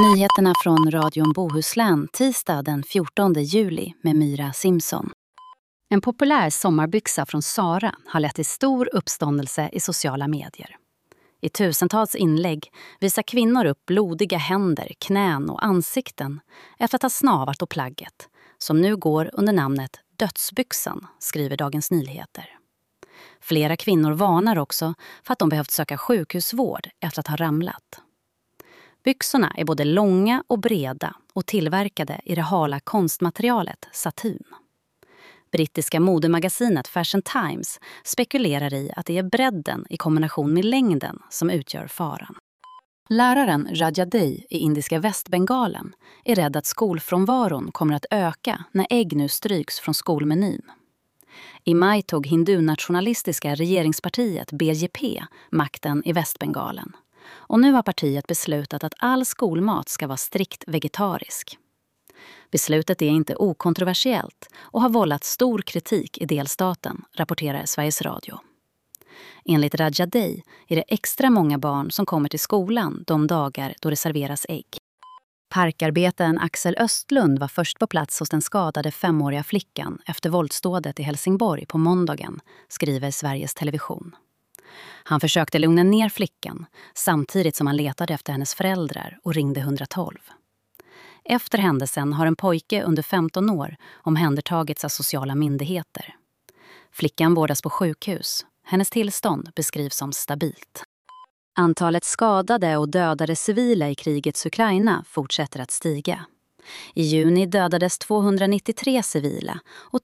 Nyheterna från radion Bohuslän tisdag den 14 juli med Myra Simson. En populär sommarbyxa från Zara har lett till stor uppståndelse i sociala medier. I tusentals inlägg visar kvinnor upp blodiga händer, knän och ansikten efter att ha snavat på plagget, som nu går under namnet dödsbyxan, skriver Dagens Nyheter. Flera kvinnor varnar också för att de behövt söka sjukhusvård efter att ha ramlat. Byxorna är både långa och breda och tillverkade i det hala konstmaterialet satin. Brittiska modemagasinet Fashion Times spekulerar i att det är bredden i kombination med längden som utgör faran. Läraren Rajadei i indiska Västbengalen är rädd att skolfrånvaron kommer att öka när ägg nu stryks från skolmenyn. I maj tog hindunationalistiska regeringspartiet BJP makten i Västbengalen. Och nu har partiet beslutat att all skolmat ska vara strikt vegetarisk. Beslutet är inte okontroversiellt och har vållat stor kritik i delstaten, rapporterar Sveriges Radio. Enligt Rajadei är det extra många barn som kommer till skolan de dagar då det serveras ägg. Parkarbetaren Axel Östlund var först på plats hos den skadade 5-åriga flickan efter våldsdådet i Helsingborg på måndagen, skriver Sveriges Television. Han försökte lugna ner flickan samtidigt som han letade efter hennes föräldrar och ringde 112. Efter händelsen har en pojke under 15 år omhändertagits av sociala myndigheter. Flickan vårdas på sjukhus. Hennes tillstånd beskrivs som stabilt. Antalet skadade och dödade civila i krigets Ukraina fortsätter att stiga. I juni dödades 293 civila och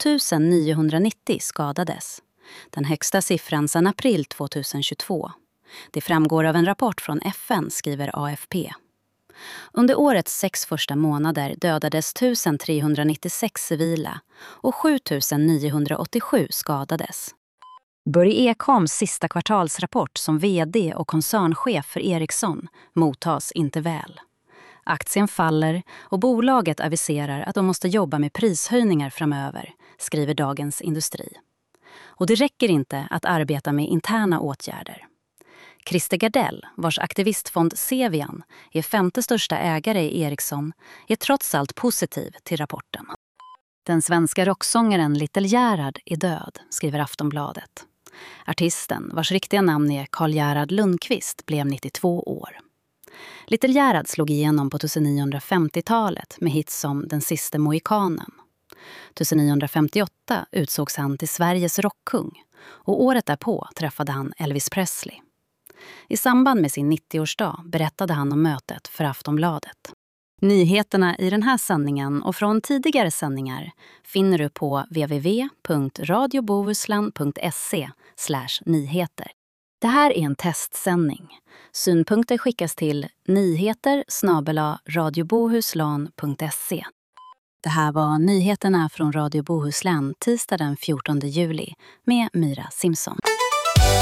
1990 skadades. Den högsta siffran sedan april 2022. Det framgår av en rapport från FN, skriver AFP. Under årets 6 första månader dödades 1396 civila och 7987 skadades. Börje Ekholms sista kvartalsrapport som vd och koncernchef för Ericsson mottas inte väl. Aktien faller och bolaget aviserar att de måste jobba med prishöjningar framöver, skriver Dagens Industri. Och det räcker inte att arbeta med interna åtgärder. Christer Gardell, vars aktivistfond Sevian är 5:e största ägare i Ericsson, är trots allt positiv till rapporten. Den svenska rocksångaren Little Gerhard är död, skriver Aftonbladet. Artisten, vars riktiga namn är Karl Gerhard Lundqvist, blev 92 år. Little Gerhard slog igenom på 1950-talet med hits som Den sista mohikanen. 1958 utsågs han till Sveriges rockkung och året därpå träffade han Elvis Presley. I samband med sin 90-årsdag berättade han om mötet för Aftonbladet. Nyheterna i den här sändningen och från tidigare sändningar finner du på www.radiobohuslän.se/nyheter. Det här är en testsändning. Synpunkter skickas till nyheter@radiobohuslän.se. Det här var nyheterna från Radio Bohuslän tisdag den 14 juli med Myra Simson.